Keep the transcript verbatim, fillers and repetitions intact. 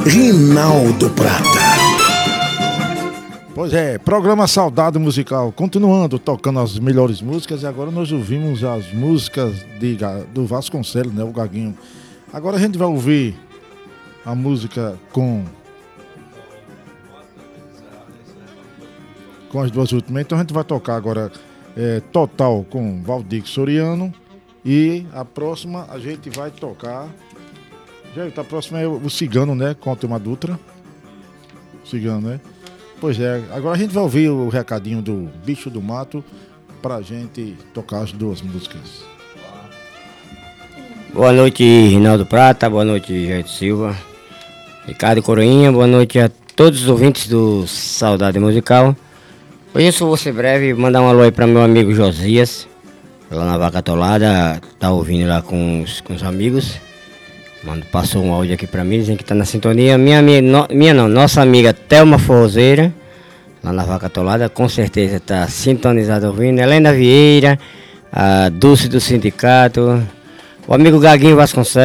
Rinaldo Prata. Pois é, programa Saudade Musical, continuando tocando as melhores músicas, e agora nós ouvimos as músicas de, do Vasconcelos, né, o Gaguinho. Agora a gente vai ouvir a música com com as duas últimas, então a gente vai tocar agora é, Total com Valdir Soriano, e a próxima a gente vai tocar, já a próxima é o Cigano, né, com a Tema Dutra, Cigano, né? Pois é, agora a gente vai ouvir o recadinho do Bicho do Mato pra gente tocar as duas músicas. Boa noite, Rinaldo Prata, boa noite, Jair Silva, Ricardo Coroinha, boa noite a todos os ouvintes do Saudade Musical. Hoje eu só vou ser breve, mandar um alô aí pra meu amigo Josias, lá na Vaca Atolada, tá ouvindo lá com os, com os amigos. Mano, passou um áudio aqui pra mim, dizendo que tá na sintonia. Minha amiga, no, minha não, nossa amiga Thelma Forrozeira, lá na Vaca Atolada, com certeza tá sintonizada ouvindo. Helena Vieira, a Dulce do Sindicato, o amigo Gaguinho Vasconcelos.